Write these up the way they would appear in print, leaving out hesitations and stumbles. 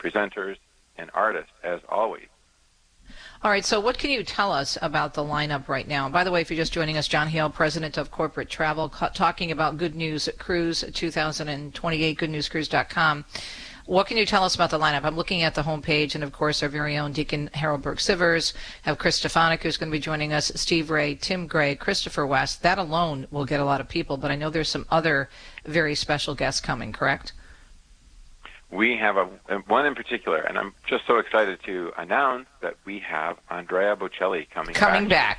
presenters, and artists, as always. All right, so what can you tell us about the lineup right now? By the way, if you're just joining us, John Hale, President of Corporate Travel, talking about Good News Cruise 2028, goodnewscruise.com. What can you tell us about the lineup? I'm looking at the homepage, and of course, our very own Deacon Harold Burke-Sivers, have Chris Stefanik, who's going to be joining us, Steve Ray, Tim Gray, Christopher West. That alone will get a lot of people, but I know there's some other very special guests coming, correct? We have one in particular, and I'm just so excited to announce that we have Andrea Bocelli coming back.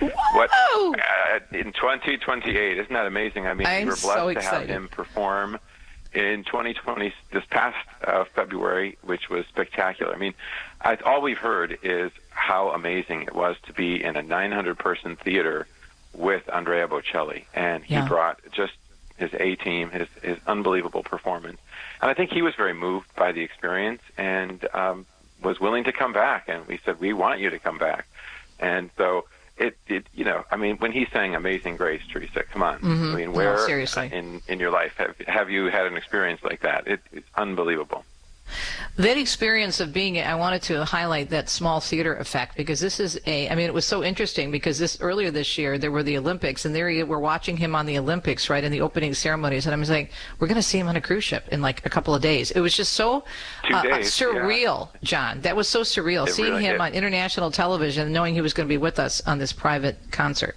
In 2028. Isn't that amazing? I mean, we were blessed to have him perform in 2020, this past February, which was spectacular. I mean, all we've heard is how amazing it was to be in a 900-person theater with Andrea Bocelli, and he brought just his A-team, his unbelievable performance. And I think he was very moved by the experience and was willing to come back. And we said, we want you to come back. And so I mean, when he sang Amazing Grace, Teresa, come on. I mean, where in your life have you had an experience like that? It's unbelievable. That experience of being, I wanted to highlight that small theater effect, because this is it was so interesting because earlier this year there were the Olympics, and there we're watching him on the Olympics, right, in the opening ceremonies, and I'm saying, we're going to see him on a cruise ship in like a couple of days. It was just so surreal, John. That was so surreal, seeing him on international television, knowing he was going to be with us on this private concert.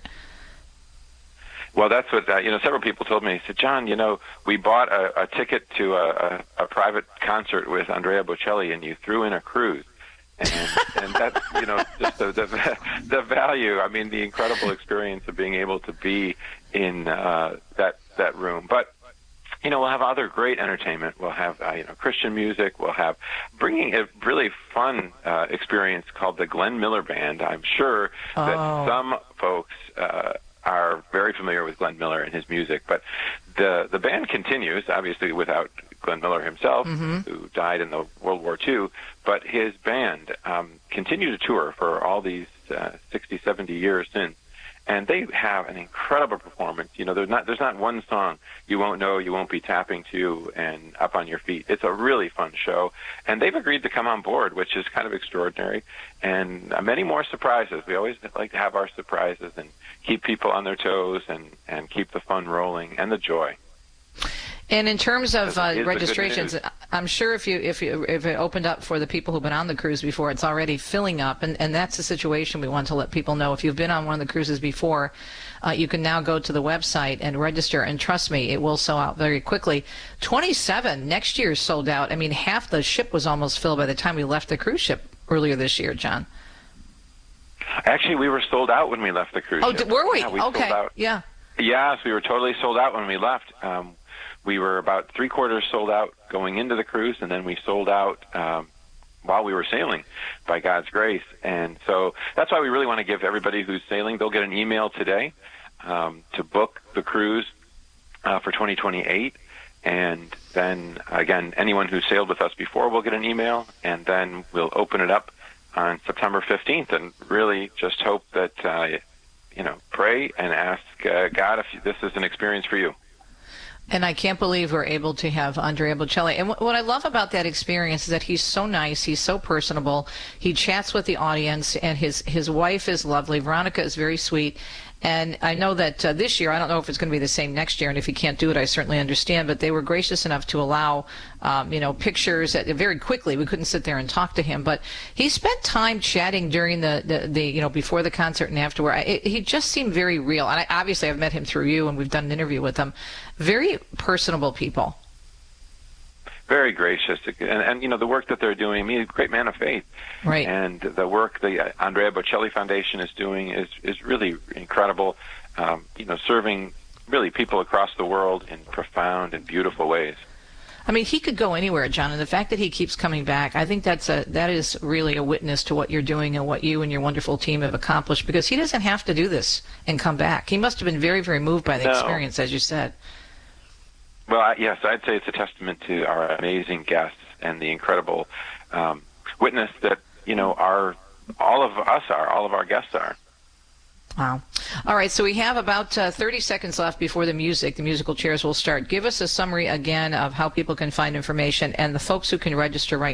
Well, that's what several people told me. They said, John, we bought a ticket to a private concert with Andrea Bocelli, and you threw in a cruise. And that's, just the value, I mean, the incredible experience of being able to be in that room. But, we'll have other great entertainment. We'll have, Christian music. We'll have bringing a really fun experience called the Glenn Miller Band. I'm sure that some folks are very familiar with Glenn Miller and his music, but the band continues, obviously without Glenn Miller himself, who died in the World War II, but his band continued to tour for all these 60, 70 years since, and they have an incredible performance. There's not one song you won't know, you won't be tapping to and up on your feet. It's a really fun show, and they've agreed to come on board, which is kind of extraordinary, and many more surprises. We always like to have our surprises and keep people on their toes and keep the fun rolling and the joy. And in terms of registrations, I'm sure if it opened up for the people who've been on the cruise before, it's already filling up, and that's the situation we want to let people know. If you've been on one of the cruises before, you can now go to the website and register, and trust me, it will sell out very quickly. 27 next year sold out. I mean, half the ship was almost filled by the time we left the cruise ship earlier this year, John. Actually, we were sold out when we left the cruise ship. Oh, were we? Yeah, we okay. sold out. Yeah. Yes, we were totally sold out when we left. We were about 3/4 sold out going into the cruise, and then we sold out while we were sailing, by God's grace. And so that's why we really want to give everybody who's sailing, they'll get an email today to book the cruise for 2028. And then, again, anyone who sailed with us before will get an email, and then we'll open it up on September 15th, and really just hope that, pray and ask God if this is an experience for you. And I can't believe we're able to have Andrea Bocelli. And what I love about that experience is that he's so nice, he's so personable, he chats with the audience, and his wife is lovely. Veronica is very sweet. And I know that this year, I don't know if it's going to be the same next year, and if he can't do it, I certainly understand, but they were gracious enough to allow, pictures very quickly. We couldn't sit there and talk to him, but he spent time chatting during the before the concert and afterward. He just seemed very real. And obviously I've met him through you, and we've done an interview with him. Very personable people. Very gracious, and the work that they're doing. I mean, he's a great man of faith, right? And the work the Andrea Bocelli Foundation is doing is really incredible. Serving really people across the world in profound and beautiful ways. I mean, he could go anywhere, John, and the fact that he keeps coming back, I think that is really a witness to what you're doing and what you and your wonderful team have accomplished. Because he doesn't have to do this and come back. He must have been very, very moved by the experience, as you said. Well, yes, I'd say it's a testament to our amazing guests and the incredible witness that, all of our guests are. Wow. All right, so we have about 30 seconds left before the musical chairs will start. Give us a summary again of how people can find information, and the folks who can register right